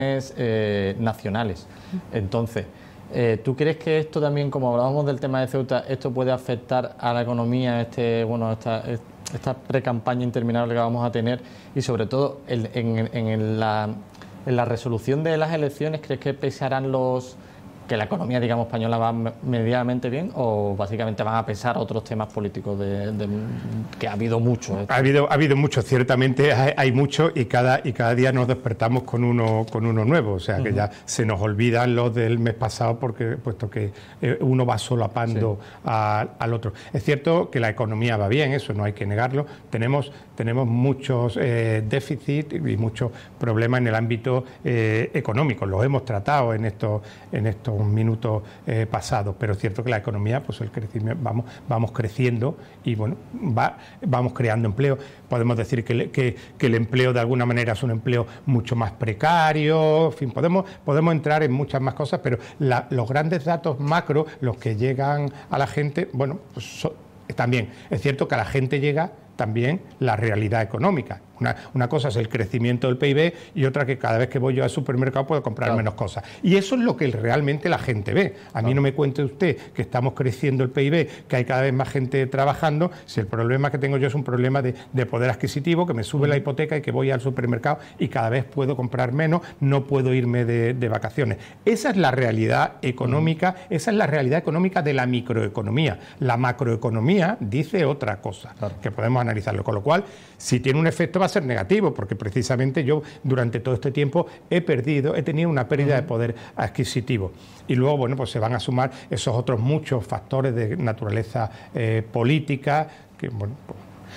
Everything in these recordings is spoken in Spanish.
nacionales. Entonces, ¿tú crees que esto también, como hablábamos del tema de Ceuta, esto puede afectar a la economía, esta pre-campaña interminable que vamos a tener, y sobre todo en la resolución de las elecciones? ¿Crees que pesarán que la economía, digamos, española va medianamente bien, o básicamente van a pesar otros temas políticos que ha habido mucho? Ha habido mucho, ciertamente hay mucho, y cada día nos despertamos con uno nuevo, o sea que ya se nos olvidan los del mes pasado, puesto que uno va solapando al otro. Es cierto que la economía va bien, eso no hay que negarlo. Tenemos muchos déficits y muchos problemas en el ámbito económico. Los hemos tratado en estos minutos pasados, pero es cierto que la economía, pues el crecimiento, vamos creciendo y bueno, vamos creando empleo. Podemos decir que el empleo de alguna manera es un empleo mucho más precario, en fin, podemos entrar en muchas más cosas, pero los grandes datos macro, los que llegan a la gente, bueno, pues también es cierto que a la gente llega también la realidad económica. Una cosa es el crecimiento del PIB y otra que cada vez que voy yo al supermercado puedo comprar menos cosas. Y eso es lo que realmente la gente ve. A mí no me cuente usted que estamos creciendo el PIB, que hay cada vez más gente trabajando, si el problema que tengo yo es un problema de poder adquisitivo, que me sube la hipoteca y que voy al supermercado y cada vez puedo comprar menos, no puedo irme de vacaciones. Esa es la realidad económica, esa es la realidad económica de la microeconomía. La macroeconomía dice otra cosa, que podemos analizarlo, con lo cual, si tiene un efecto va a ser negativo, porque precisamente yo durante todo este tiempo he tenido una pérdida de poder adquisitivo. Y luego, bueno, pues se van a sumar esos otros muchos factores de naturaleza política, que, bueno, pues,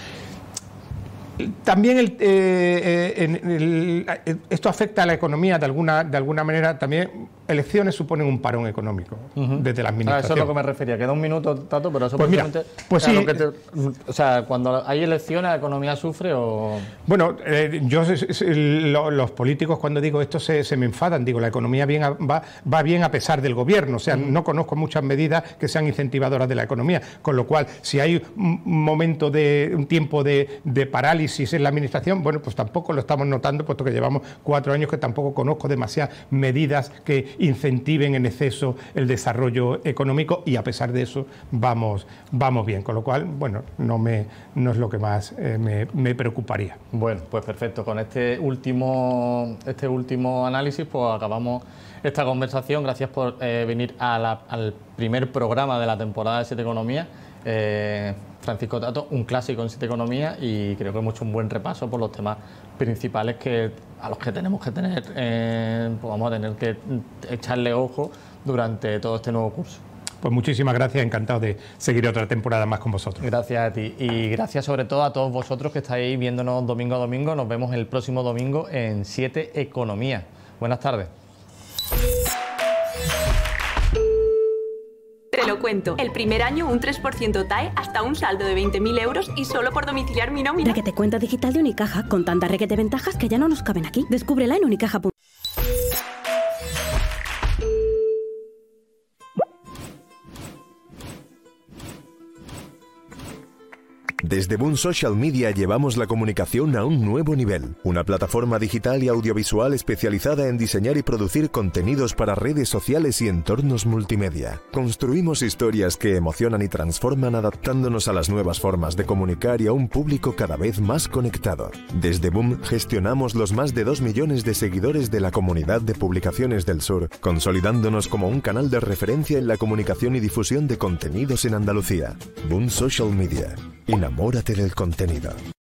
también esto afecta a la economía de alguna manera. También elecciones suponen un parón económico desde la administración. Eso es lo que me refería. Queda un minuto, Tato, pero eso pues mira, pues sí. O sea, cuando hay elecciones, ¿la economía sufre o...? Bueno, los políticos, cuando digo esto, se me enfadan. Digo, la economía va bien a pesar del gobierno. O sea, no conozco muchas medidas que sean incentivadoras de la economía. Con lo cual, si hay un tiempo de parálisis en la administración, bueno, pues tampoco lo estamos notando, puesto que llevamos 4 años que tampoco conozco demasiadas medidas que incentiven en exceso el desarrollo económico, y a pesar de eso vamos bien, con lo cual, bueno, no es lo que más me preocuparía. Bueno, pues perfecto. Con este último análisis, pues acabamos esta conversación. Gracias por venir al primer programa de la temporada de Siete Economía. Francisco Tato, un clásico en Siete Economía, y creo que hemos hecho un buen repaso por los temas principales a los que tenemos que tener, pues vamos a tener que echarle ojo durante todo este nuevo curso. Pues muchísimas gracias, encantado de seguir otra temporada más con vosotros. Gracias a ti, y gracias sobre todo a todos vosotros que estáis viéndonos domingo a domingo. Nos vemos el próximo domingo en Siete Economía. Buenas tardes. Te lo cuento. El primer año un 3% TAE hasta un saldo de 20.000 euros y solo por domiciliar mi nómina. Requete cuenta digital de Unicaja, con tantas requete ventajas que ya no nos caben aquí. Descúbrela en unicaja.com. Desde Boom Social Media llevamos la comunicación a un nuevo nivel. Una plataforma digital y audiovisual especializada en diseñar y producir contenidos para redes sociales y entornos multimedia. Construimos historias que emocionan y transforman, adaptándonos a las nuevas formas de comunicar y a un público cada vez más conectado. Desde Boom gestionamos los más de 2 millones de seguidores de la comunidad de publicaciones del sur, consolidándonos como un canal de referencia en la comunicación y difusión de contenidos en Andalucía. Boom Social Media. Enamórate del contenido.